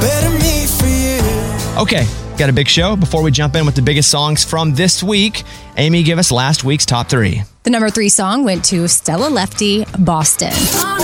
better me for you. Okay, got a big show. Before we jump in with the biggest songs from this week, Amy, give us last week's top 3. The number 3 song went to Stella Lefty, Boston.